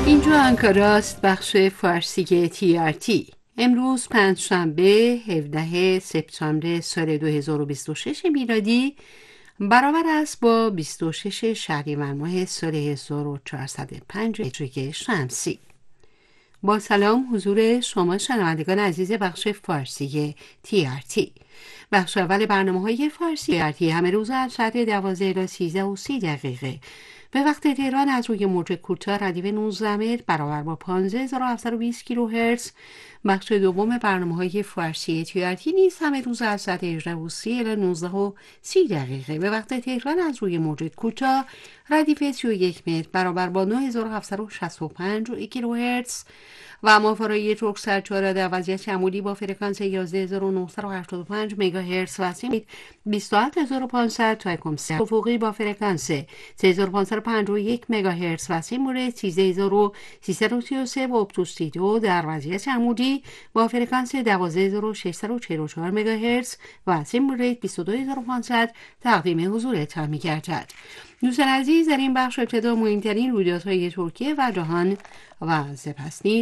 اینجا آنکاراست، بخش فارسی TRT. امروز پنجشنبه 17 سپتامبر سال 2026 میلادی برابر است با 26 شهریور ماه سال 1405 هجری شمسی. با سلام حضور شما شنوندگان عزیز بخش فارسی TRT. بخش اول برنامه‌های فارسی TRT همه روز از ساعت 12 الی 13:30 به وقت تهران از روی موج کوتاه ردیو 19 متر برابر با 15720 کیلوهرتز. بخش دوم برنامه‌های فارسی TRT نیز همه روز از ساعت 18:30 الی 19:30 به وقت تهران از روی موج کوتاه ردیو 31 متر برابر با 9765 کیلوهرتز و ماهواره‌ای ترک‌سر 4 در وضعیت معمولی با فرکانس 11985 مگاهرتز و سیم 27500 تا اکمس افقی با فرکانس 3551 مگاهرتز و سیم مورد 13333 و اپتوس 2 در وضعیت عمودی با فرکانس 12644 مگاهرتز و سیم مورد 22500 تقدیم حضورتان می‌گردد. دوستان عزیز، در این بخش ابتدا مهمترین رویدادهای ترکیه و جهان و سپس نیز